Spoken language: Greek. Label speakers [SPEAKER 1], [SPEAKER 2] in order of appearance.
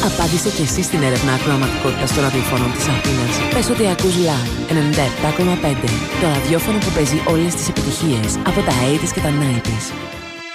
[SPEAKER 1] Απάντησε και εσύ στην έρευνα ακροαματικότητας των ραδιοφώνων της Αθήνας. Πες ότι ακούς Live 97,5. Το ραδιόφωνο που παίζει όλες τις επιτυχίες από τα 80s και τα 90s.